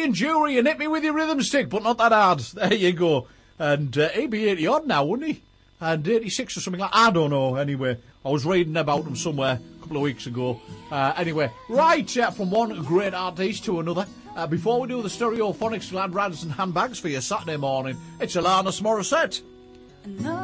Ian Jury, and hit me with your rhythm stick, but not that hard. There you go. And he'd be 80 odd now, wouldn't he? And 86 or something like that. I don't know, anyway. I was reading about him somewhere a couple of weeks ago. Anyway, right, from one great artist to another. Before we do the Stereophonics Glad Rads and Handbags for your Saturday morning, it's Alanis Morissette.